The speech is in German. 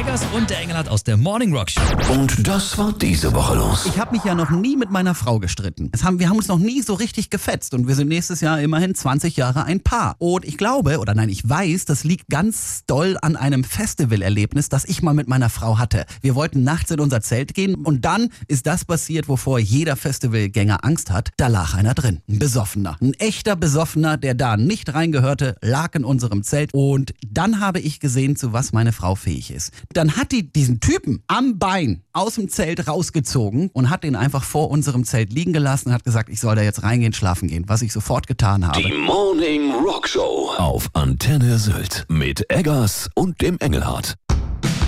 Eggers und der Engelhardt aus der Morning Rock Show. Und das war diese Woche los. Ich habe mich ja noch nie mit meiner Frau gestritten. Wir haben uns noch nie so richtig gefetzt und wir sind nächstes Jahr immerhin 20 Jahre ein Paar. Und ich glaube, ich weiß, das liegt ganz doll an einem Festivalerlebnis, das ich mal mit meiner Frau hatte. Wir wollten nachts in unser Zelt gehen und dann ist das passiert, wovor jeder Festivalgänger Angst hat. Da lag einer drin, ein Besoffener, ein echter Besoffener, der da nicht reingehörte, lag in unserem Zelt und dann habe ich gesehen, zu was meine Frau fähig ist. Dann hat die diesen Typen am Bein aus dem Zelt rausgezogen und hat ihn einfach vor unserem Zelt liegen gelassen und hat gesagt, ich soll da jetzt reingehen, schlafen gehen, was ich sofort getan habe. Die Morning Rock Show auf Antenne Sylt mit Eggers und dem Engelhardt.